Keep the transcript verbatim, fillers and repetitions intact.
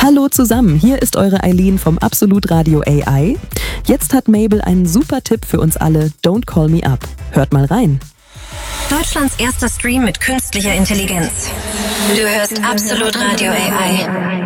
Hallo zusammen, hier ist eure Eileen vom Absolut Radio A I. Jetzt hat Mabel einen super Tipp für uns alle, Don't Call Me Up. Hört mal rein. Deutschlands erster Stream mit künstlicher Intelligenz. Du hörst Absolut Radio A I.